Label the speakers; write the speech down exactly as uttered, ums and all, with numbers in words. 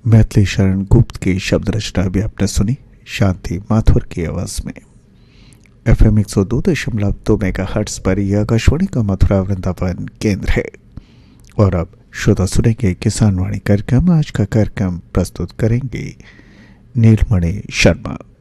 Speaker 1: मैथिली शरण गुप्त की शब्द रचना भी आपने सुनी शांति माथुर की आवाज में। एफ एम एक सौ दो दशमलव दो मेगा हर्ट्स पर यह आकाशवाणी का मथुरा वृंदावन केंद्र है। और अब श्रोता सुनेंगे किसान वाणी कार्यक्रम। आज का कार्यक्रम प्रस्तुत करेंगे नीलमणि शर्मा।